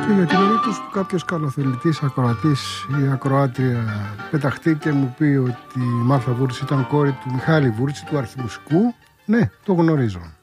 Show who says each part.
Speaker 1: Και για την περίπτωση που κάποιος καλοθελητής ακροατής ή ακροάτρια πεταχτεί και μου πει ότι η Μάρθα Βούρτση ήταν κόρη του Μιχάλη Βούρτση, του αρχιμουσικού, ναι, το γνωρίζω.